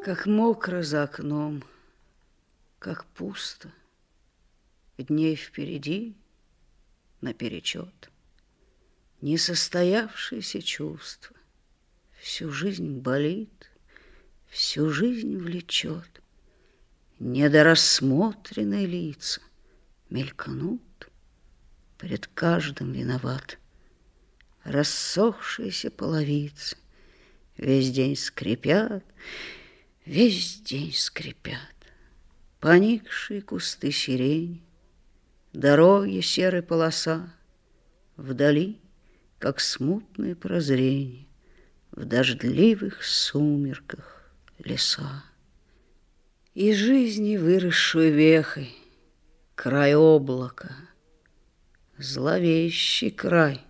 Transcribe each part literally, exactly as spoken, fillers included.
Как мокро за окном, как пусто. Дней впереди наперечет. Несостоявшееся чувство всю жизнь болит, всю жизнь влечет. Недорассмотренные лица мелькнут, пред каждым виноват. Рассохшиеся половицы весь день скрипят, весь день скрипят. Поникшие кусты сирени, дороги серой полоса, вдали, как смутное прозрение, в дождливых сумерках леса. И жизни, выросшую вехой, край облака, зловещий край.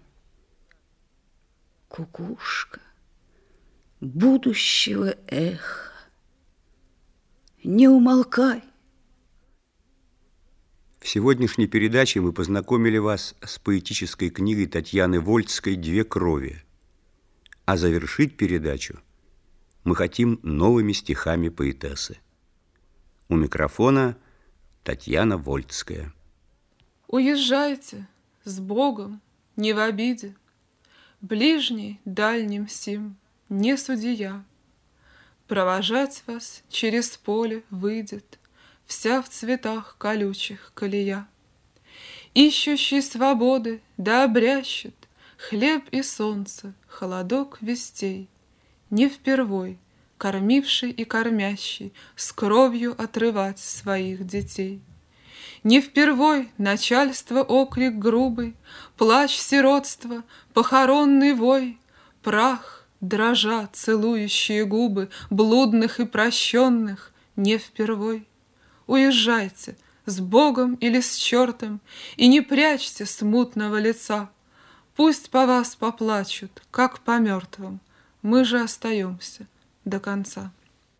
Кукушка будущего эха, не умолкай. В сегодняшней передаче мы познакомили вас с поэтической книгой Татьяны Вольцкой «Две крови». А завершить передачу мы хотим новыми стихами поэтессы. У микрофона Татьяна Вольцкая. Уезжайте с Богом, не в обиде, ближний дальним сим не судья. Провожать вас через поле выйдет вся в цветах колючих колея. Ищущий свободы да обрящет хлеб и солнце, холодок вестей, не впервой кормивший и кормящий с кровью отрывать своих детей. Не впервой начальство окрик грубый, плач сиротства, похоронный вой, прах, дрожа целующие губы блудных и прощенных, не впервой. Уезжайте с Богом или с чертом и не прячьте смутного лица. Пусть по вас поплачут, как по мертвым, мы же остаемся до конца.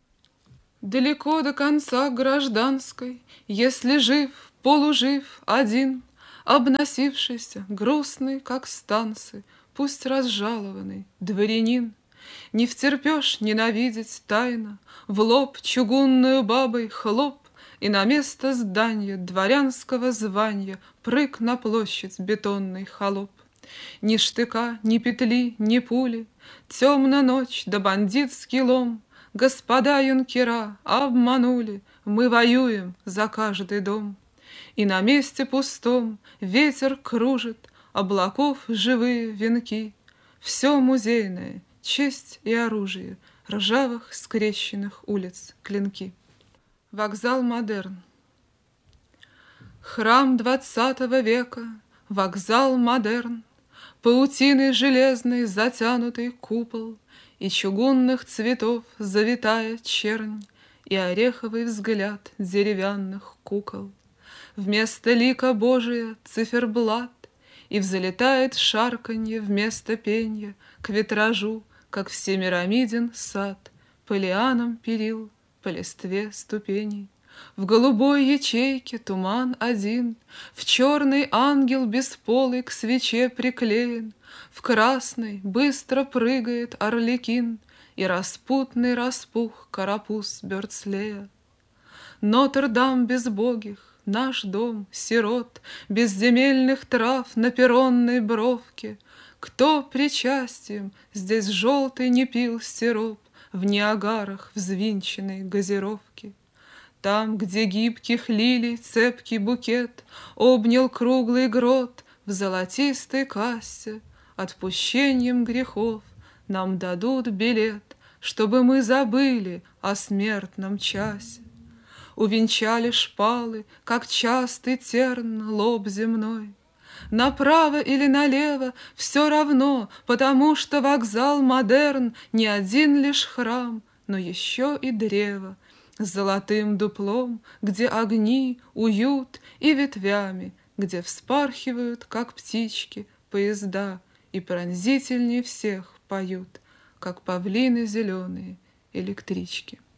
Далеко до конца гражданской, если жив, полужив, один, обносившийся, грустный, как станцы, пусть разжалованный дворянин, не втерпешь ненавидеть тайно, в лоб чугунную бабой хлоп, и на место здания дворянского звания прыг на площадь бетонный холоп. Ни штыка, ни петли, ни пули, темна ночь да бандитский лом. Господа юнкера обманули, мы воюем за каждый дом. И на месте пустом ветер кружит облаков живые венки. Все музейное, честь и оружие, ржавых скрещенных улиц клинки. Вокзал модерн. Храм двадцатого века, вокзал модерн, паутиной железной затянутый купол, и чугунных цветов завитая чернь, и ореховый взгляд деревянных кукол. Вместо лика Божия циферблат, и взлетает шарканье вместо пенья к витражу, как всемирамиден сад, по лианам перил, по листве ступеней. В голубой ячейке туман один, в черный ангел бесполый к свече приклеен, в красный быстро прыгает орликин, и распутный распух карапуз Бёрдслея. Нотр-Дам безбогих, наш дом сирот, безземельных трав на перронной бровке. Кто причастием здесь желтый не пил сироп в Ниагарах взвинченной газировки? Там, где гибких лилий цепкий букет обнял круглый грот в золотистой кассе, отпущением грехов нам дадут билет, чтобы мы забыли о смертном часе. Увенчали шпалы, как частый терн, лоб земной. Направо или налево все равно, потому что вокзал модерн не один лишь храм, но еще и древо с золотым дуплом, где огни, уют и ветвями, где вспархивают, как птички, поезда, и пронзительней всех поют, как павлины зеленые электрички.